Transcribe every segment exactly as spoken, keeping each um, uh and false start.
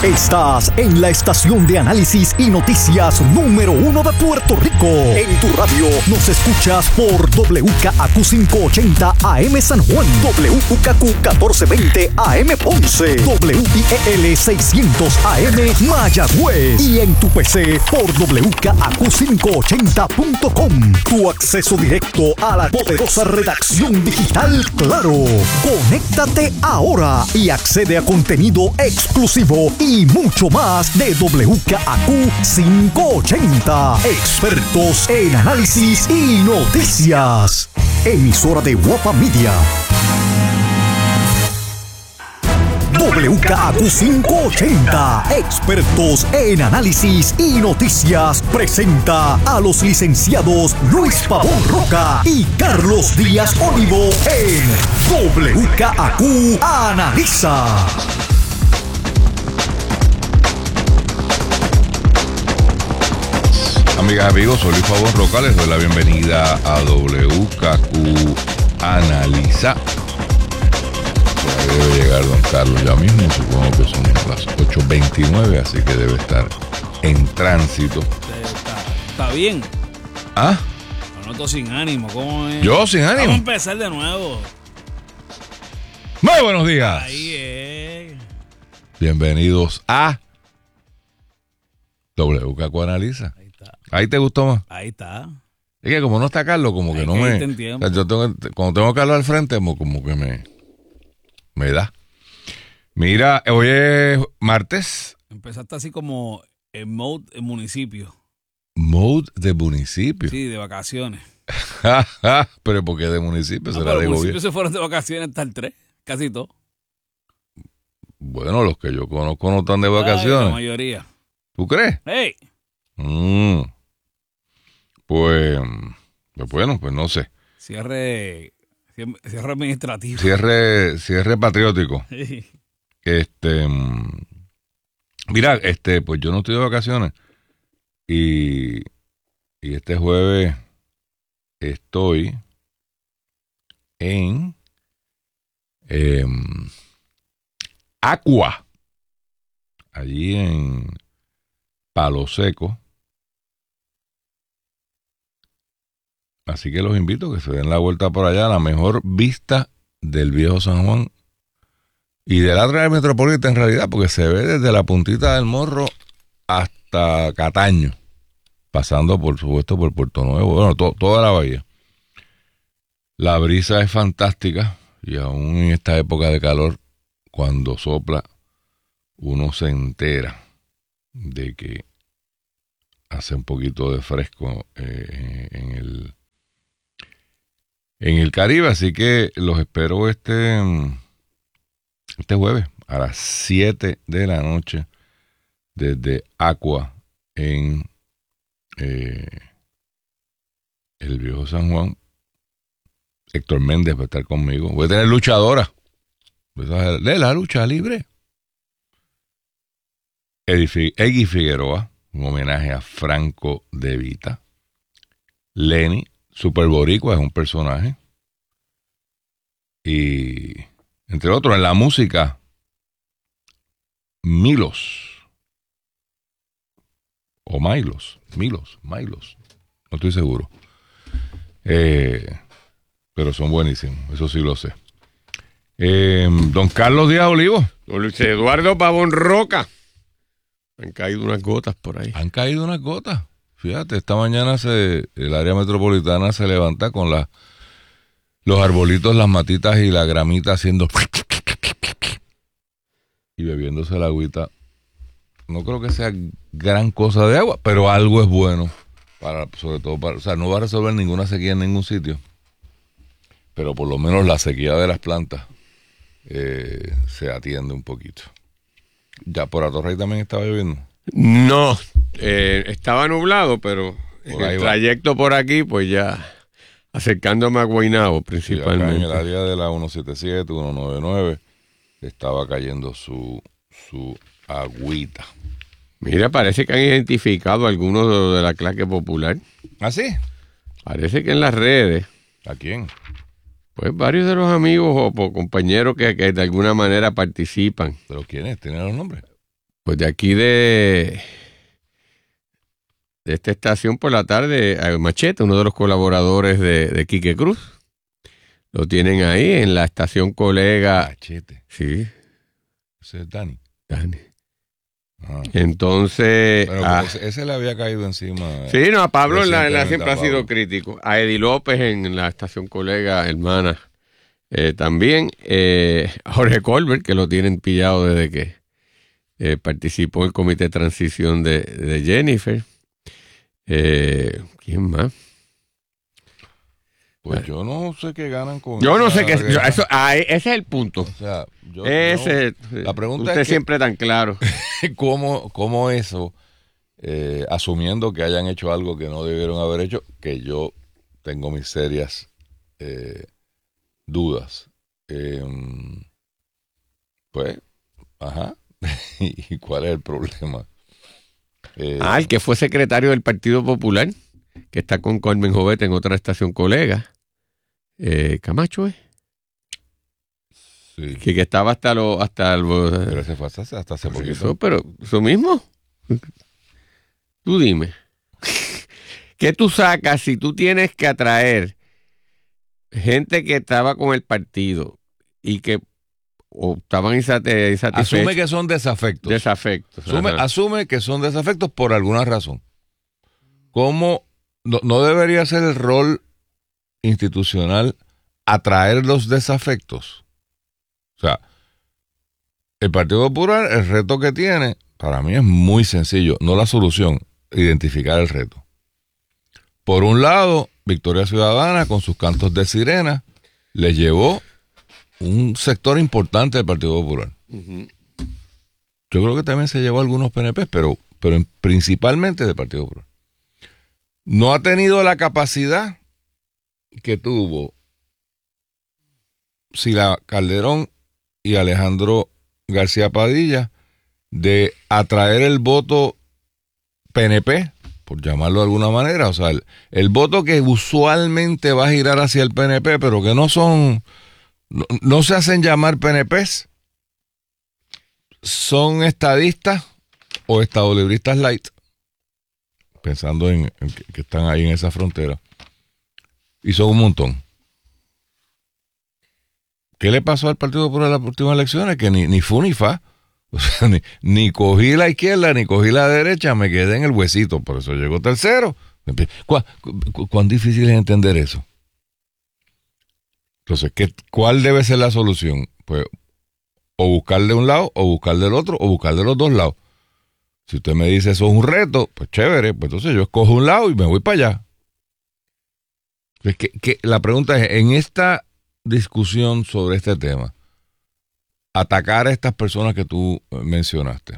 Estás en la estación de análisis y noticias número uno de Puerto Rico. En tu radio nos escuchas por W K A Q quinientos ochenta A M San Juan, W K A Q catorce veinte A M Ponce, W I E L seiscientos A M Mayagüez y en tu P C por W K A Q quinientos ochenta punto com. Tu acceso directo a la poderosa redacción digital Claro. Conéctate ahora y accede a contenido exclusivo y mucho más de W K A Q quinientos ochenta. Expertos en análisis y noticias. Emisora de Guapa Media. W K A Q quinientos ochenta, expertos en análisis y noticias, presenta a los licenciados Luis Pavón Roca y Carlos Díaz Olivo en W K A Q Analiza. Amigas, amigos, soy Luis Pavón Roca, les doy la bienvenida a W K A Q Analiza. Debe llegar don Carlos ya mismo, supongo que son las ocho veintinueve, así que debe estar en tránsito. Está, está bien. ¿Ah? Lo noto sin ánimo, ¿cómo es? ¿Yo sin ánimo? Vamos a empezar de nuevo. Muy buenos días. Ahí es. Bienvenidos a W K A Q Analiza. Ahí está. ¿Ahí te gustó más? Ahí está. Es que como no está Carlos, como que Hay no que me... irte en tiempo. O sea, yo tengo, cuando tengo a Carlos al frente, como, como que me... Me da. Mira, hoy es martes. Empezaste así como en mode en municipio. Mode de municipio. Sí, de vacaciones. Pero ¿por qué de municipio? No, ¿Será pero de los gobierno? municipios se fueron de vacaciones hasta el tres, casi todo. Bueno, los que yo conozco no están de Ay, vacaciones. la mayoría. ¿Tú crees? ¡Hey! Mm. Pues, pues bueno, pues no sé. Cierre, cierre administrativo. Cierre, cierre patriótico. Sí. Este, mm, mira, este, pues yo no estoy de vacaciones y, y este jueves estoy en eh, Aqua, allí en Palo Seco. Así que los invito a que se den la vuelta por allá, la mejor vista del viejo San Juan y del área metropolitana en realidad, porque se ve desde la puntita del Morro hasta Cataño, pasando por supuesto por Puerto Nuevo, bueno, to- toda la bahía. La brisa es fantástica y aún en esta época de calor, cuando sopla, uno se entera de que hace un poquito de fresco eh, en el en el Caribe, así que los espero este este jueves a las siete de la noche desde Aqua en eh, el viejo San Juan. Héctor Méndez va a estar conmigo. Voy a tener luchadora de la lucha libre. Eggy Figueroa, un homenaje a Franco De Vita. Lenny, Super Boricua, es un personaje. Y entre otros, en la música, Milos. O Milos. Milos, Milos. No estoy seguro. Eh, pero son buenísimos, eso sí lo sé. Eh, don Carlos Díaz Olivo. Don Luis Eduardo Pavón Roca. Han caído unas gotas por ahí. Han caído unas gotas. Fíjate, esta mañana se, el área metropolitana se levanta con la, los arbolitos, las matitas y la gramita haciendo y bebiéndose la agüita. No creo que sea gran cosa de agua, pero algo es bueno para, sobre todo para, o sea, no va a resolver ninguna sequía en ningún sitio, pero por lo menos la sequía de las plantas eh, se atiende un poquito. Ya por Atorrey también estaba lloviendo. No, eh, estaba nublado, pero Por en ahí el va. trayecto por aquí, pues ya acercándome a Guaynabo Sí, acá principalmente. en el área de la ciento setenta y siete, ciento noventa y nueve estaba cayendo su, su agüita. Mira, parece que han identificado a algunos de, de la clase popular. ¿Ah, sí? Parece que en las redes, ¿A quién? pues varios de los amigos o po- compañeros que, que de alguna manera participan. ¿Pero quiénes? ¿Tienen los nombres? Pues de aquí de, de esta estación por la tarde, a Machete, uno de los colaboradores de, de Quique Cruz, lo tienen ahí en la estación colega. Machete. Sí. Ese es Dani. Dani. Ah. Entonces. Pero Ah, ese, ese le había caído encima. sí, no, a Pablo en la, en la recientemente siempre a ha sido Pablo. crítico. A Eddie López en la estación colega hermana eh, también. Eh, a Jorge Colbert, que lo tienen pillado desde que eh, participó en el comité de transición de, de Jennifer. Eh, ¿Quién más? Pues yo no sé qué ganan con Yo no esa sé qué. yo- guerra. eso, ah, ese es el punto. O sea, yo, Ese, yo- la pregunta usted es que- siempre tan claro. ¿cómo, cómo eso, eh, asumiendo que hayan hecho algo que no debieron haber hecho, que yo tengo mis serias eh, dudas? Eh, pues, ajá. ¿Y cuál es el problema? Eh, Ah, el que fue secretario del Partido Popular, que está con Carmen Jovete en otra estación colega. Eh, Camacho, ¿eh? sí, Que, que estaba hasta lo, hasta el, pero ese fue hasta, hasta hace Por poquito. eso, pero eso mismo. Tú dime. ¿Qué tú sacas si tú tienes que atraer gente que estaba con el partido y que o estaban insate- insatisfechos? Asume que son desafectos. Desafectos. Asume, Ajá. asume que son desafectos por alguna razón. ¿Cómo no, no debería ser el rol institucional atraer los desafectos? O sea, el Partido Popular, el reto que tiene, para mí es muy sencillo, no la solución, identificar el reto. Por un lado, Victoria Ciudadana, con sus cantos de sirena, le llevó un sector importante del Partido Popular. Ujú. Yo creo que también se llevó algunos P N P, pero, pero en- principalmente del Partido Popular. No ha tenido la capacidad que tuvo Sila Calderón y Alejandro García Padilla de atraer el voto P N P, por llamarlo de alguna manera. O sea, el, el voto que usualmente va a girar hacia el P N P, pero que no son, no, no se hacen llamar P N Ps, son estadistas o estadolibristas light, pensando en, en que, que están ahí en esa frontera. Y son un montón. ¿Qué le pasó al Partido Popular en las últimas elecciones? Que ni, ni fu ni fa. O sea, ni, ni cogí la izquierda, ni cogí la derecha, me quedé en el huesito. Por eso llegó tercero. ¿Cuán, cu, cuán difícil es entender eso? Entonces, ¿qué, ¿cuál debe ser la solución? Pues o buscar de un lado, o buscar del otro, o buscar de los dos lados. Si usted me dice eso es un reto, pues chévere, pues entonces yo escojo un lado y me voy para allá. Es que, que la pregunta es, en esta discusión sobre este tema, atacar a estas personas que tú mencionaste,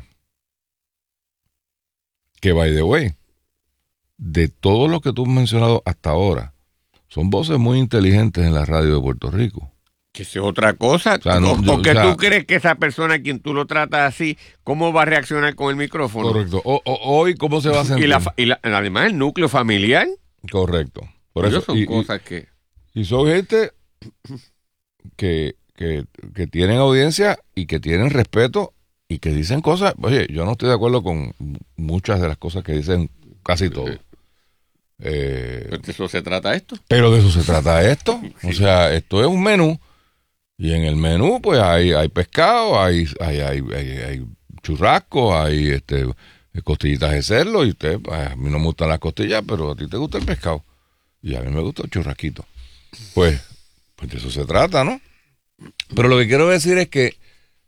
que by the way, de todo lo que tú has mencionado hasta ahora, son voces muy inteligentes en la radio de Puerto Rico. Que es otra cosa. O sea, no, ¿O, yo- o que o sea- tú crees que esa persona a quien tú lo tratas así, cómo va a reaccionar con el micrófono? Correcto. O, o- hoy, ¿cómo se va a sentir? Y, la, fa- y la- además el núcleo familiar. Correcto. Por eso, Ellos son y, y- cosas que... y son gente que, que, que tienen audiencia y que tienen respeto y que dicen cosas. Oye, yo no estoy de acuerdo con muchas de las cosas que dicen, casi todo. Eh, pues de eso se trata esto. pero de eso se trata esto. O sea, esto es un menú. Y en el menú, pues hay, hay pescado, hay, hay, hay, hay, hay churrasco, hay este, costillitas de cerdo. Y usted, pues, a mí no me gustan las costillas, pero a ti te gusta el pescado. Y a mí me gusta el churrasquito. Pues, pues de eso se trata, ¿no? Pero lo que quiero decir es que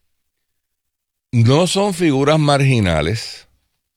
no son figuras marginales,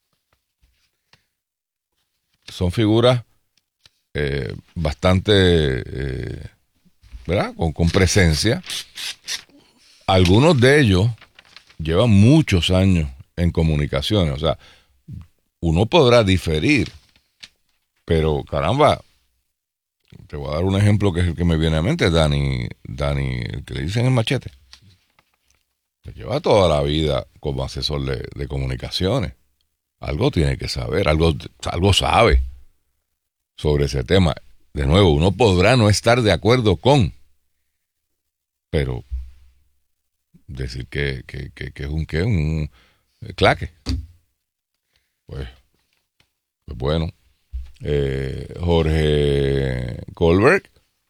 son figuras eh, bastante, eh, ¿verdad? Con, con presencia. Algunos de ellos llevan muchos años en comunicaciones, o sea, uno podrá diferir, pero caramba, te voy a dar un ejemplo que es el que me viene a mente, Dani, Dani, el que le dicen el Machete. Se lleva toda la vida como asesor de, de comunicaciones. Algo tiene que saber, algo, algo sabe sobre ese tema. De nuevo, uno podrá no estar de acuerdo con, pero decir que, que, que, que es un, que un, claque. Pues, pues bueno. Eh, Jorge Goldberg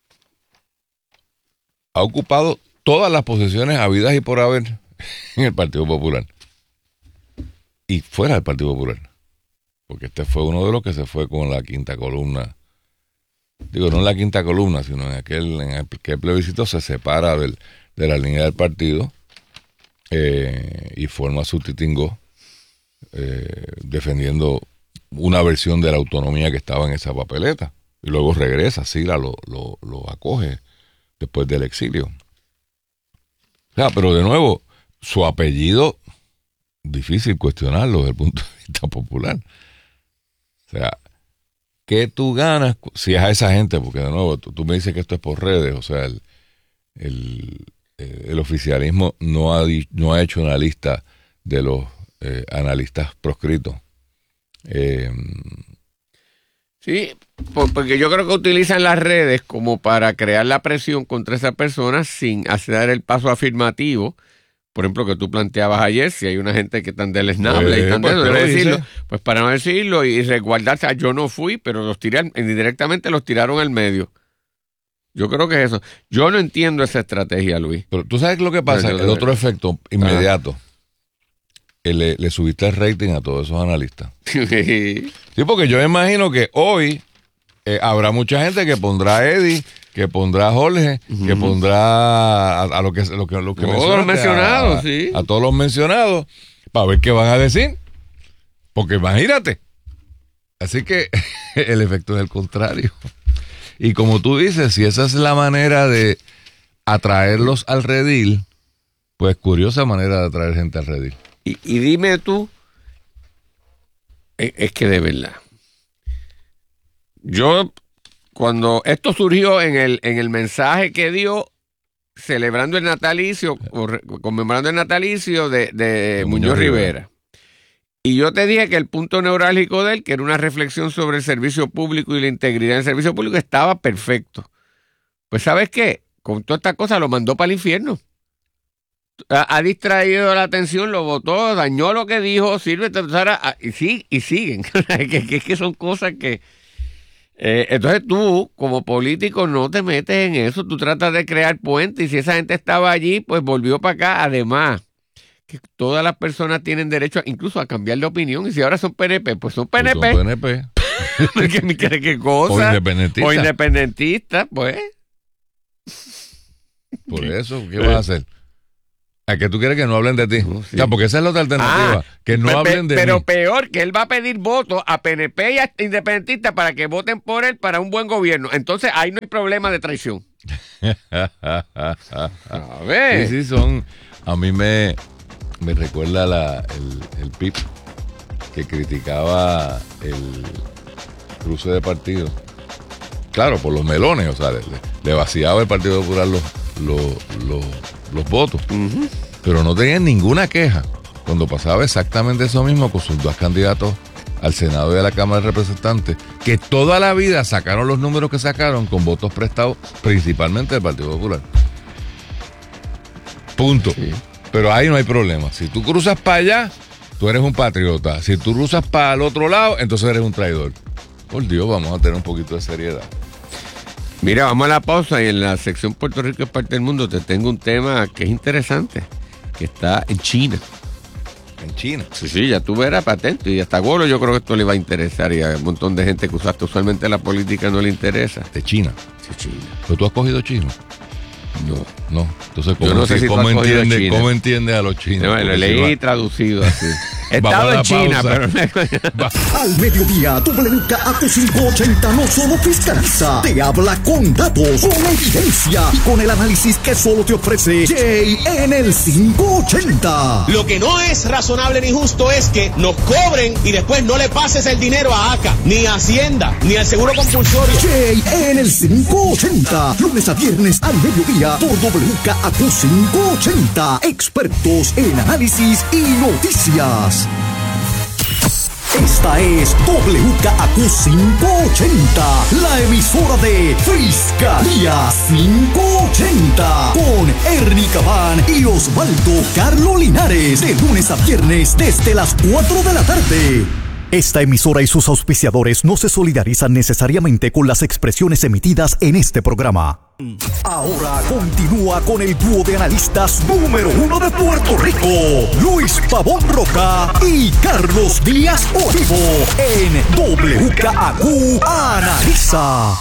ha ocupado todas las posiciones habidas y por haber en el Partido Popular y fuera del Partido Popular, porque este fue uno de los que se fue con la quinta columna. Digo, no en la quinta columna, sino en aquel, en aquel plebiscito se separa del, de la línea del partido eh, y forma su titingó eh, defendiendo una versión de la autonomía que estaba en esa papeleta. Y luego regresa, Sila lo, lo, lo acoge después del exilio. O sea, pero de nuevo, su apellido, difícil cuestionarlo desde el punto de vista popular. O sea, ¿qué tú ganas si es a esa gente? Porque de nuevo, tú, tú me dices que esto es por redes. O sea, el, el, el oficialismo no ha, no ha hecho una lista de los eh, analistas proscritos. Eh, sí, porque yo creo que utilizan las redes como para crear la presión contra esa persona sin hacer el paso afirmativo. Por ejemplo, que tú planteabas ayer, si hay una gente que tan deleznable eh, y tan pues, de, debe decirlo, dice. pues para no decirlo y resguardarse, ah, yo no fui, pero los tiran, indirectamente los tiraron al medio. Yo creo que es eso. Yo no entiendo esa estrategia, Luis. Pero tú sabes lo que pasa, Pero, el otro efecto inmediato. Ah. Le, le subiste el rating a todos esos analistas. Sí. Sí, porque yo me imagino que hoy eh, habrá mucha gente que pondrá a Eddie, que pondrá a Jorge, uh-huh. que pondrá a, a lo que lo que, lo que todos los mencionados, a, sí. A todos los mencionados, para ver qué van a decir. Porque imagínate. Así que el efecto es el contrario. Y como tú dices, si esa es la manera de atraerlos al redil, pues curiosa manera de atraer gente al redil. Y, y dime tú, es, es que de verdad, yo cuando esto surgió en el, en el mensaje que dio celebrando el natalicio, o re, conmemorando el natalicio de, de Muñoz, Muñoz Rivera. Rivera. Y yo te dije que el punto neurálgico de él, que era una reflexión sobre el servicio público y la integridad del servicio público, estaba perfecto. Pues ¿sabes qué? Con toda esta cosa lo mandó para el infierno. Ha, ha distraído la atención, lo votó, dañó lo que dijo, sirve, y, sí, y siguen. que, que, que son cosas que... Eh, entonces tú, como político, no te metes en eso, tú tratas de crear puentes, y si esa gente estaba allí, pues volvió para acá. Además, que todas las personas tienen derecho a, incluso a cambiar de opinión, y si ahora son P N P, pues son P N P. Pues son P N P. ¿Qué, qué, qué cosa? O independentistas. O independentistas, pues. Por eso, ¿qué vas a hacer? ¿A que tú quieres que no hablen de ti? No, sí. O sea, porque esa es la otra alternativa. Ah, que no pe- hablen de pero mí. Pero peor, que él va a pedir votos a P N P y a independentistas para que voten por él para un buen gobierno. Entonces ahí no hay problema de traición. A ver. Sí, sí, son... A mí me, me recuerda la, el, el P I B que criticaba el cruce de partidos. Claro, por los melones, o sea, le, le vaciaba el Partido Popular los, los, los, los votos. Uh-huh. Pero no tenían ninguna queja cuando pasaba exactamente eso mismo con sus dos candidatos al Senado y a la Cámara de Representantes, que toda la vida sacaron los números que sacaron con votos prestados principalmente del Partido Popular. Punto. Sí. Pero ahí no hay problema. Si tú cruzas para allá, tú eres un patriota. Si tú cruzas para el otro lado, entonces eres un traidor. Por Dios, vamos a tener un poquito de seriedad. Mira, vamos a la pausa y en la sección Puerto Rico es parte del mundo te tengo un tema que es interesante, que está en China. ¿En China? Sí, sí, ya tú verás patente y hasta Golo yo creo que esto le va a interesar y a un montón de gente que usaste usualmente la política no le interesa. ¿De China? Sí, China. ¿Pero tú has cogido chino? No. No. Entonces, ¿cómo, yo no sé si ¿cómo, entiende, China. ¿cómo entiende a los chinos? No, lo leí va... traducido así. He estado en China, pero... Al mediodía, W K A Q quinientos ochenta no solo fiscaliza, te habla con datos, con evidencia y con el análisis que solo te ofrece Jay en el quinientos ochenta. Lo que no es razonable ni justo es que nos cobren y después no le pases el dinero a ACA, ni a Hacienda, ni al Seguro Compulsorio. Jay en el quinientos ochenta, lunes a viernes al mediodía por W K A Q quinientos ochenta, expertos en análisis y noticias. Esta es W K A Q quinientos ochenta, la emisora de Fiscalía quinientos ochenta, con Ernie Cabán y Osvaldo Carlo Linares, de lunes a viernes desde las cuatro de la tarde. Esta emisora y sus auspiciadores no se solidarizan necesariamente con las expresiones emitidas en este programa. Ahora continúa con el dúo de analistas número uno de Puerto Rico, Luis Pavón Roca y Carlos Díaz Olivo, en W K A Q Analiza.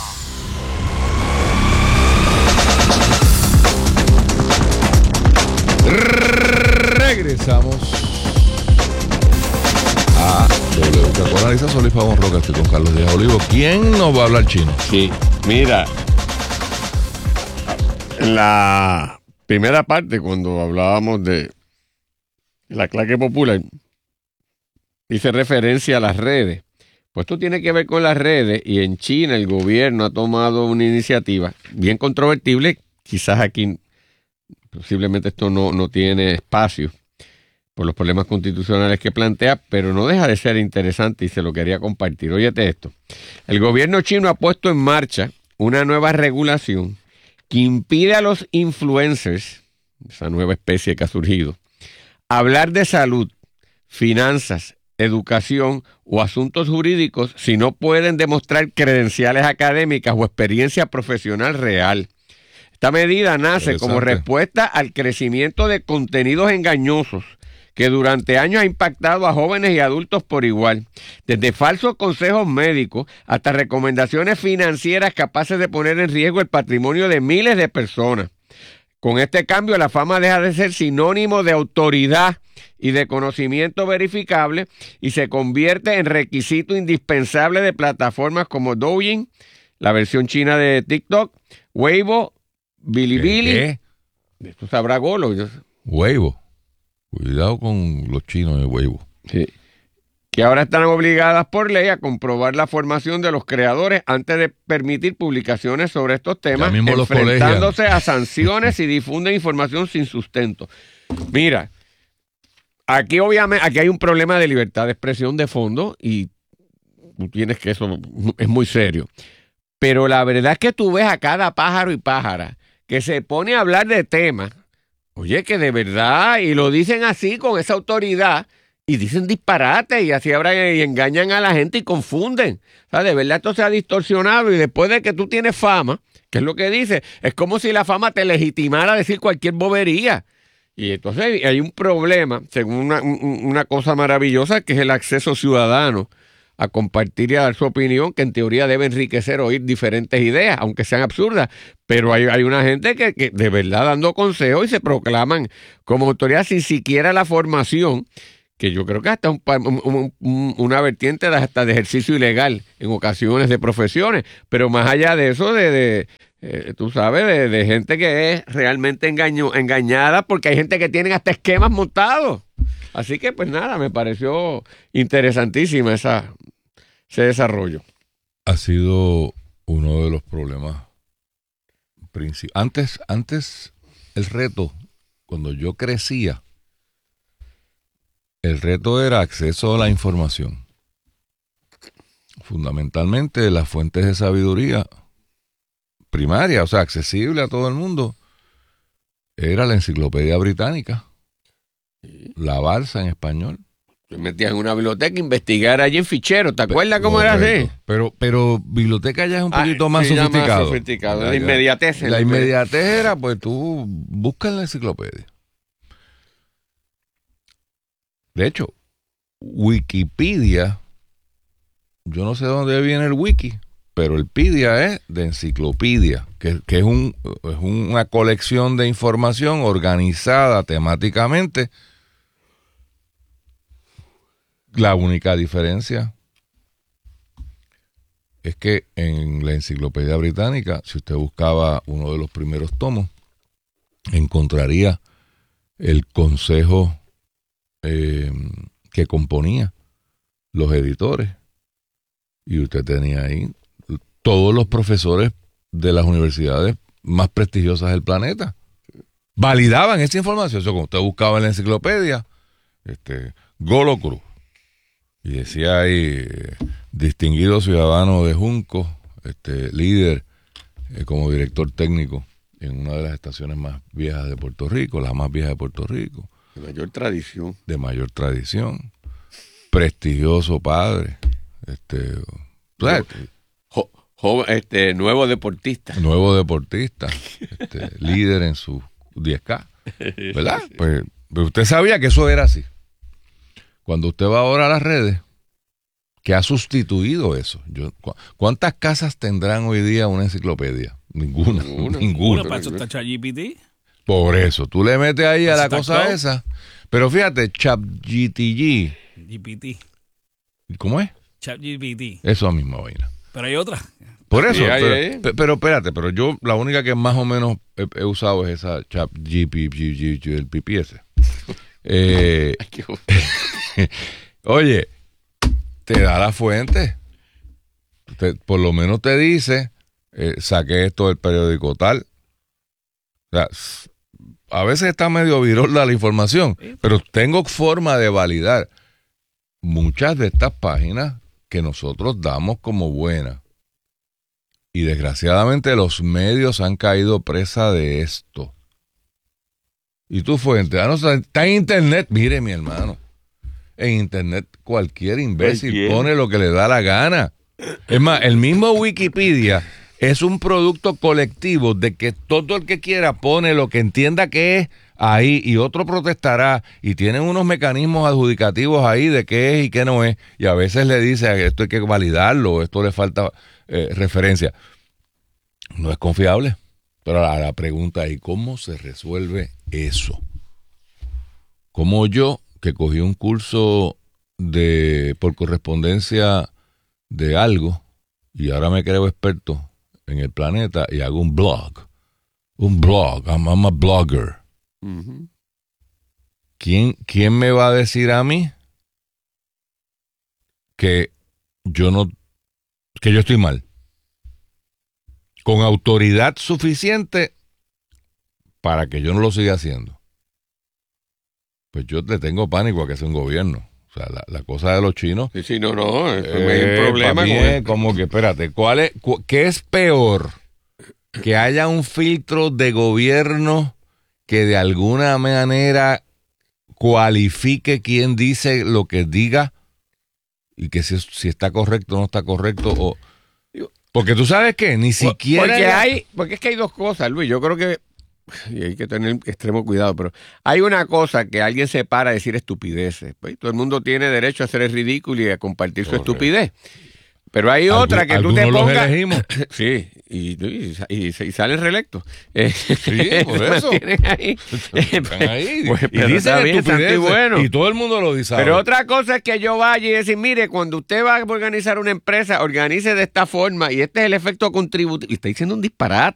Regresamos a W K A Q Analiza. Soy Luis Pavón Roca, estoy con Carlos Díaz Olivo. ¿Quién nos va a hablar chino? Sí, mira, en la primera parte, cuando hablábamos de la clase popular, hice referencia a las redes. Pues esto tiene que ver con las redes, y en China el gobierno ha tomado una iniciativa bien controvertible. Quizás aquí posiblemente esto no, no tiene espacio por los problemas constitucionales que plantea, pero no deja de ser interesante y se lo quería compartir. Óyete esto. El gobierno chino ha puesto en marcha una nueva regulación que impide a los influencers, esa nueva especie que ha surgido, hablar de salud, finanzas, educación o asuntos jurídicos si no pueden demostrar credenciales académicas o experiencia profesional real. Esta medida nace como respuesta al crecimiento de contenidos engañosos que durante años ha impactado a jóvenes y adultos por igual, desde falsos consejos médicos hasta recomendaciones financieras capaces de poner en riesgo el patrimonio de miles de personas. Con este cambio, la fama deja de ser sinónimo de autoridad y de conocimiento verificable y se convierte en requisito indispensable de plataformas como Douyin, la versión china de TikTok, Weibo, Bilibili. ¿Qué? Esto sabrá Golo. Weibo. Cuidado con los chinos de Weibo. Sí. Que ahora están obligadas por ley a comprobar la formación de los creadores antes de permitir publicaciones sobre estos temas, enfrentándose a sanciones si difunden información sin sustento. Mira, aquí obviamente aquí hay un problema de libertad de expresión de fondo y tú tienes que eso es muy serio. Pero la verdad es que tú ves a cada pájaro y pájara que se pone a hablar de temas, oye, que de verdad, y lo dicen así con esa autoridad, y dicen disparates, y así habrá, y engañan a la gente y confunden. O sea, de verdad esto se ha distorsionado, y después de que tú tienes fama, que es lo que dice, es como si la fama te legitimara a decir cualquier bobería. Y entonces hay un problema, según una, una cosa maravillosa, que es el acceso ciudadano a compartir y a dar su opinión, que en teoría debe enriquecer o oír diferentes ideas, aunque sean absurdas, pero hay, hay una gente que, que de verdad dando consejos y se proclaman como autoridad sin siquiera la formación, que yo creo que hasta un, un, un, una vertiente de, hasta de ejercicio ilegal en ocasiones de profesiones, pero más allá de eso, de, de eh, tú sabes, de, de gente que es realmente engaño, engañada, porque hay gente que tiene hasta esquemas montados. Así que pues nada, me pareció interesantísima esa, ese desarrollo. Ha sido uno de los problemas principales. Antes, antes el reto, cuando yo crecía, el reto era acceso a la información. Fundamentalmente las fuentes de sabiduría primaria, o sea, accesible a todo el mundo, era la Enciclopedia Británica. La Balsa en español. Te metías en una biblioteca, investigar allí en fichero. ¿Te acuerdas cómo era así? Pero, pero biblioteca ya es un poquito ah, más, sí, sofisticado. más sofisticado. La inmediatez. La inmediatez era, pues tú buscas en la enciclopedia. De hecho, Wikipedia, yo no sé de dónde viene el wiki, pero el pedia es de enciclopedia, que, que es, un, es una colección de información organizada temáticamente. La única diferencia es que en la Enciclopedia Británica, si usted buscaba uno de los primeros tomos, encontraría el consejo eh, que componía los editores. Y usted tenía ahí todos los profesores de las universidades más prestigiosas del planeta. Validaban esa información. Eso como usted buscaba en la enciclopedia, este, Golo Cruz, Y decía ahí, eh, distinguido ciudadano de Junco, este líder eh, como director técnico en una de las estaciones más viejas de Puerto Rico, la más vieja de Puerto Rico. De mayor tradición. De mayor tradición. Prestigioso padre. Este, Jo, jo, jo, este nuevo deportista. Nuevo deportista. Este, líder en su diez K. ¿Verdad? Pues, pues usted sabía que eso era así. Cuando usted va ahora a las redes, ¿qué ha sustituido eso? Yo, ¿cu- ¿Cuántas casas tendrán hoy día una enciclopedia? Ninguna. Ninguna. Ninguna. Bueno, para eso está ChatGPT. Por eso, tú le metes ahí a Eso la está cosa claro. esa. Pero fíjate, ChatGPT, G P T. ¿cómo es? ChatGPT. Esa misma vaina. Pero hay otra. Por eso, Sí, ahí, pero, ahí. pe- pero espérate, pero yo la única que más o menos he, he usado es esa ChatGPT, el P P S. Eh, oye, te da la fuente. Te- por lo menos te dice, eh, saqué esto del periódico tal. O sea, s- a veces está medio virola la información, pero tengo forma de validar muchas de estas páginas que nosotros damos como buenas. Y desgraciadamente los medios han caído presa de esto. Y tu fuente, ah, no, está en internet. Mire, mi hermano, en internet cualquier imbécil Cualquiera. pone lo que le da la gana. Es más, el mismo Wikipedia es un producto colectivo de que todo el que quiera pone lo que entienda que es ahí y otro protestará y tienen unos mecanismos adjudicativos ahí de qué es y qué no es y a veces le dice esto hay que validarlo, esto le falta eh, referencia. No es confiable. Pero la, la pregunta es, ¿cómo se resuelve eso? Como yo, que cogí un curso de por correspondencia de algo y ahora me creo experto en el planeta y hago un blog. Un blog. I'm, I'm a blogger. Uh-huh. ¿Quién, ¿Quién me va a decir a mí que yo no, que yo estoy mal? Con autoridad suficiente para que yo no lo siga haciendo. Pues yo le tengo pánico a que sea un gobierno. O sea, la, la cosa de los chinos. Sí, sí, no, no. Eso eh, hay un problema pa' mí con es el- como que, espérate, ¿cuál es, cu- ¿qué es peor? Que haya un filtro de gobierno que de alguna manera cualifique quién dice lo que diga y que si, si está correcto o no está correcto. O, porque tú sabes que ni siquiera... Porque la- hay, porque es que hay dos cosas, Luis. Yo creo que y hay que tener extremo cuidado, pero hay una cosa que alguien se para a decir estupideces. Pues, todo el mundo tiene derecho a hacer el ridículo y a compartir su Correcto. estupidez. Pero hay Algu- otra que tú te algunos los pongas. elegimos. Sí, y, y, y, y sale reelecto. Eh, Sí, por eso. mantienen ahí. Están ahí. Pues, y pero dicen está bien, santo y estupideces, bueno. y todo el mundo lo dice. Pero ahora. otra cosa es que yo vaya y decir, mire, cuando usted va a organizar una empresa, organice de esta forma y este es el efecto contributivo. Y está diciendo un disparate.